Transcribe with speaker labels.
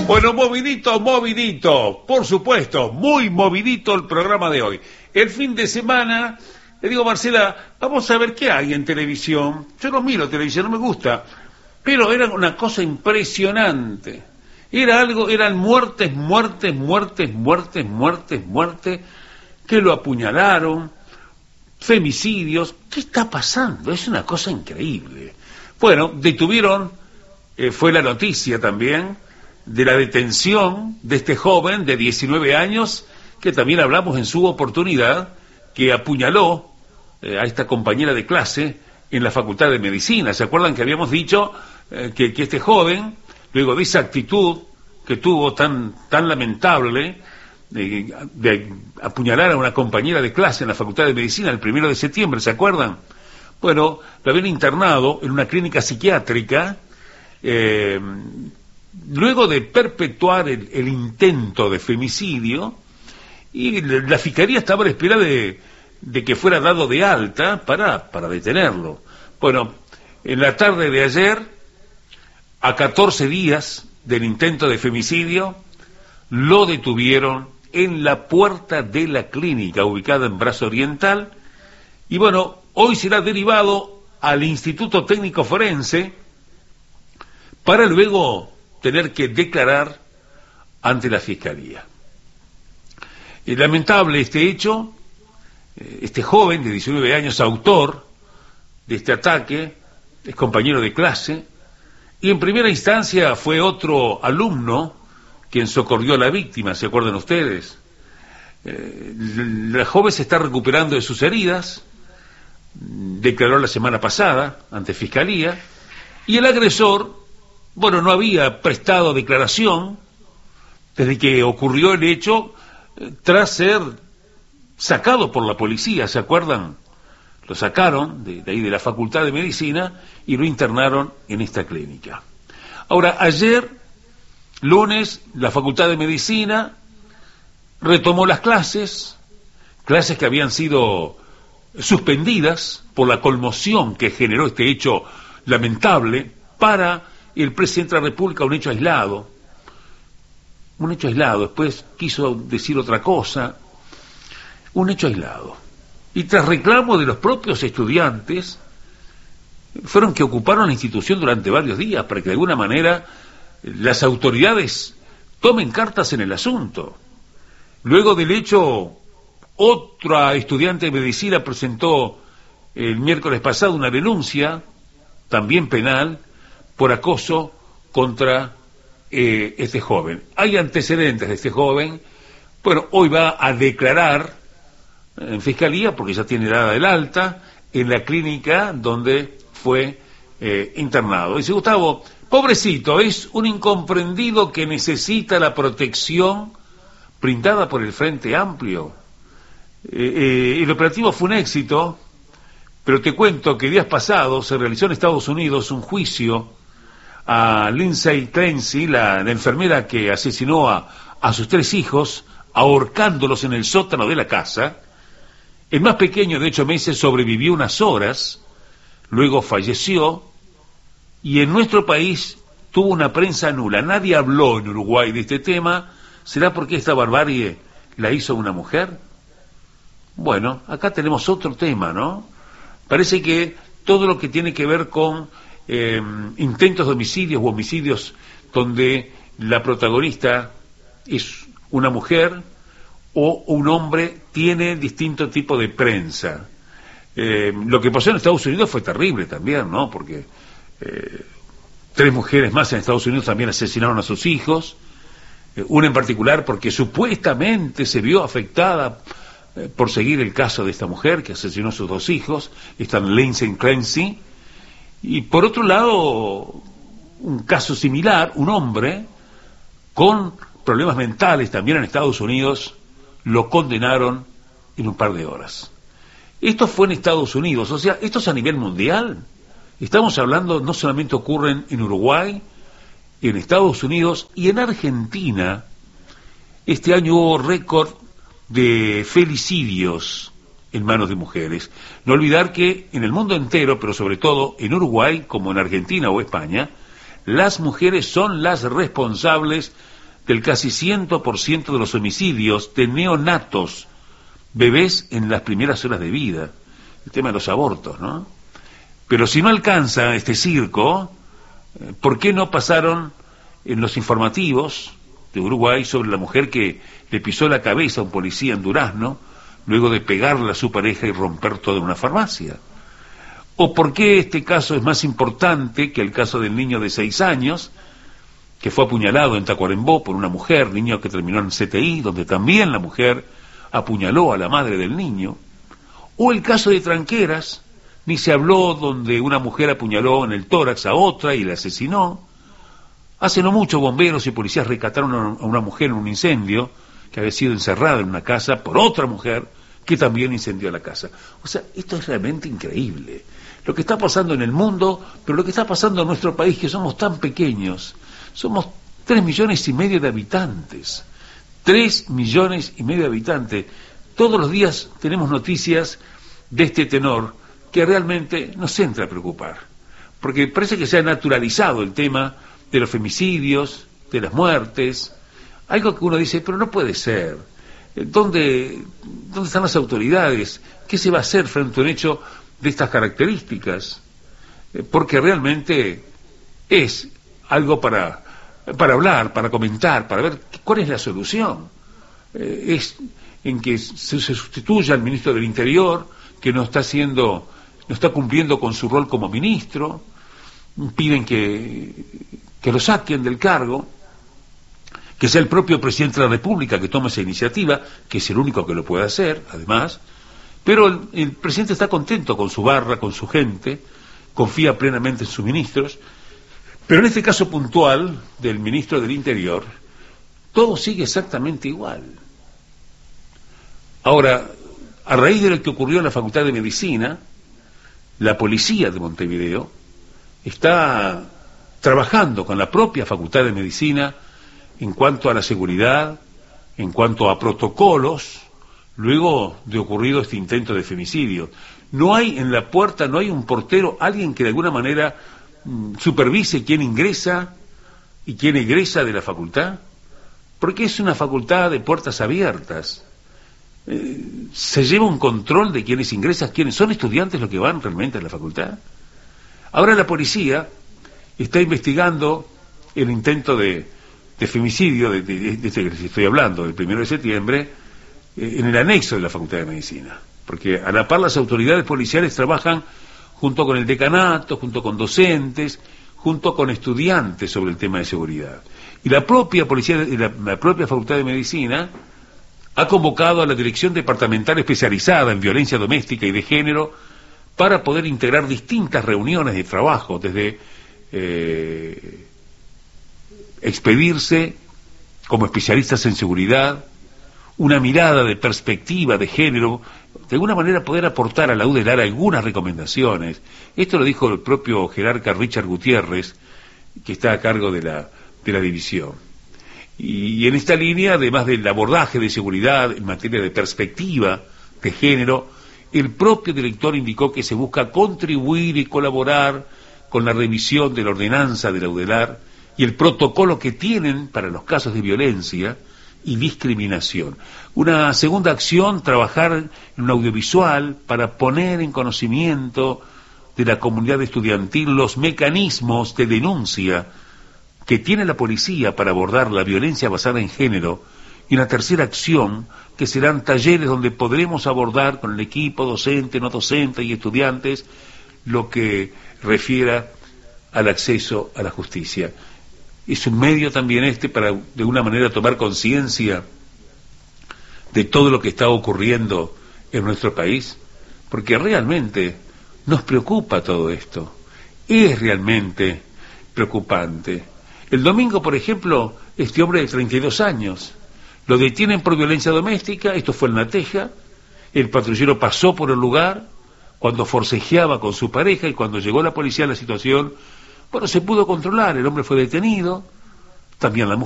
Speaker 1: Bueno, movidito, por supuesto, muy movidito el programa de hoy. El fin de semana, le digo, Marcela, vamos a ver qué hay en televisión. Yo no miro televisión, no me gusta, pero era una cosa impresionante. Eran muertes, que lo apuñalaron, femicidios. ¿Qué está pasando? Es una cosa increíble. Bueno, detuvieron, fue la noticia también, de la detención de este joven de 19 años, que también hablamos en su oportunidad, que apuñaló a esta compañera de clase en la Facultad de Medicina. ¿Se acuerdan que habíamos dicho que este joven, luego de esa actitud que tuvo tan lamentable, de apuñalar a una compañera de clase en la Facultad de Medicina el 1 de septiembre, ¿se acuerdan? Bueno, lo habían internado en una clínica psiquiátrica, luego de perpetuar el intento de femicidio, y la Fiscalía estaba a la espera de que fuera dado de alta para detenerlo. Bueno, en la tarde de ayer, a 14 días del intento de femicidio, lo detuvieron en la puerta de la clínica ubicada en Brazo Oriental, y bueno, hoy será derivado al Instituto Técnico Forense para luego tener que declarar ante la Fiscalía. Es lamentable este hecho. Este joven de 19 años, autor de este ataque, es compañero de clase, y en primera instancia fue otro alumno quien socorrió a la víctima, ¿se acuerdan ustedes? La joven se está recuperando de sus heridas, declaró la semana pasada ante Fiscalía, y el agresor, bueno, no había prestado declaración desde que ocurrió el hecho, tras ser sacado por la policía, ¿se acuerdan? Lo sacaron de ahí de la Facultad de Medicina y lo internaron en esta clínica. Ahora, ayer, lunes, la Facultad de Medicina retomó las clases que habían sido suspendidas por la conmoción que generó este hecho lamentable. Para el presidente de la República, un hecho aislado, después quiso decir otra cosa, un hecho aislado. Y tras reclamo de los propios estudiantes, fueron que ocuparon la institución durante varios días para que de alguna manera las autoridades tomen cartas en el asunto. Luego del hecho, otra estudiante de medicina presentó el miércoles pasado una denuncia, también penal, por acoso contra este joven. Hay antecedentes de este joven. Bueno, hoy va a declarar en Fiscalía, porque ya tiene dada el alta, en la clínica donde fue internado. Dice Gustavo, pobrecito, es un incomprendido que necesita la protección brindada por el Frente Amplio. El operativo fue un éxito, pero te cuento que días pasados se realizó en Estados Unidos un juicio a Lindsay Clancy, la enfermera que asesinó a sus 3 hijos, ahorcándolos en el sótano de la casa. El más pequeño, de 8 meses, sobrevivió unas horas, luego falleció, y en nuestro país tuvo una prensa nula. Nadie habló en Uruguay de este tema. ¿Será porque esta barbarie la hizo una mujer? Bueno, acá tenemos otro tema, ¿no? Parece que todo lo que tiene que ver con intentos de homicidios u homicidios donde la protagonista es una mujer o un hombre, tiene distinto tipo de prensa. Lo que pasó en Estados Unidos fue terrible también, ¿no? Porque 3 mujeres más en Estados Unidos también asesinaron a sus hijos, una en particular porque supuestamente se vio afectada por seguir el caso de esta mujer que asesinó a sus 2 hijos, esta Lindsay Clancy. Y por otro lado, un caso similar, un hombre con problemas mentales también en Estados Unidos, lo condenaron en un par de horas. Esto fue en Estados Unidos, o sea, esto es a nivel mundial. Estamos hablando, no solamente ocurren en Uruguay, en Estados Unidos y en Argentina. Este año hubo récord de femicidios en manos de mujeres. No olvidar que en el mundo entero, pero sobre todo en Uruguay, como en Argentina o España, las mujeres son las responsables del casi 100% de los homicidios de neonatos, bebés en las primeras horas de vida. El tema de los abortos, ¿no? Pero si no alcanza este circo, ¿por qué no pasaron en los informativos de Uruguay sobre la mujer que le pisó la cabeza a un policía en Durazno, luego de pegarle a su pareja y romper toda una farmacia? ¿O por qué este caso es más importante que el caso del niño de 6 años, que fue apuñalado en Tacuarembó por una mujer, niño que terminó en CTI, donde también la mujer apuñaló a la madre del niño? O el caso de Tranqueras, ni se habló, donde una mujer apuñaló en el tórax a otra y la asesinó. Hace no mucho bomberos y policías rescataron a una mujer en un incendio que había sido encerrada en una casa por otra mujer que también incendió la casa. O sea, esto es realmente increíble. Lo que está pasando en el mundo, pero lo que está pasando en nuestro país, que somos tan pequeños. Somos 3,5 millones de habitantes. 3,5 millones de habitantes. Todos los días tenemos noticias de este tenor que realmente nos entra a preocupar. Porque parece que se ha naturalizado el tema de los femicidios, de las muertes. Algo que uno dice, pero no puede ser. ¿Dónde están las autoridades? ¿Qué se va a hacer frente a un hecho de estas características? Porque realmente es algo para hablar, para comentar, para ver cuál es la solución. Es en que se sustituya al ministro del Interior, que no está cumpliendo con su rol como ministro. Piden que lo saquen del cargo, que sea el propio presidente de la República que tome esa iniciativa, que es el único que lo puede hacer, además. Pero el presidente está contento con su barra, con su gente, confía plenamente en sus ministros. Pero en este caso puntual del ministro del Interior, todo sigue exactamente igual. Ahora, a raíz de lo que ocurrió en la Facultad de Medicina, la policía de Montevideo está trabajando con la propia Facultad de Medicina en cuanto a la seguridad, en cuanto a protocolos, luego de ocurrido este intento de femicidio. No hay en la puerta, no hay un portero, alguien que de alguna manera supervise quién ingresa y quién egresa de la facultad, porque es una facultad de puertas abiertas. Se lleva un control de quiénes ingresan, quiénes son estudiantes los que van realmente a la facultad. Ahora la policía está investigando el intento de femicidio de este que les estoy hablando, del 1 de septiembre, en el anexo de la Facultad de Medicina, porque a la par las autoridades policiales trabajan junto con el decanato, junto con docentes, junto con estudiantes sobre el tema de seguridad. Y la propia policía, la propia Facultad de Medicina ha convocado a la Dirección Departamental Especializada en Violencia Doméstica y de Género para poder integrar distintas reuniones de trabajo, desde expedirse como especialistas en seguridad, una mirada de perspectiva de género, de alguna manera poder aportar a la UDELAR algunas recomendaciones. Esto lo dijo el propio jerarca Richard Gutiérrez, que está a cargo de la división. Y en esta línea, además del abordaje de seguridad en materia de perspectiva de género, el propio director indicó que se busca contribuir y colaborar con la revisión de la ordenanza de la UDELAR y el protocolo que tienen para los casos de violencia y discriminación. Una segunda acción, trabajar en un audiovisual para poner en conocimiento de la comunidad estudiantil los mecanismos de denuncia que tiene la policía para abordar la violencia basada en género. Y una tercera acción, que serán talleres donde podremos abordar con el equipo docente, no docente y estudiantes lo que refiera al acceso a la justicia. Es un medio también para, de alguna manera, tomar conciencia de todo lo que está ocurriendo en nuestro país, porque realmente nos preocupa todo esto. Es realmente preocupante. El domingo, por ejemplo, este hombre de 32 años, lo detienen por violencia doméstica, esto fue en La Teja, el patrullero pasó por el lugar cuando forcejeaba con su pareja y cuando llegó la policía a la situación, bueno, se pudo controlar, el hombre fue detenido, también la mujer.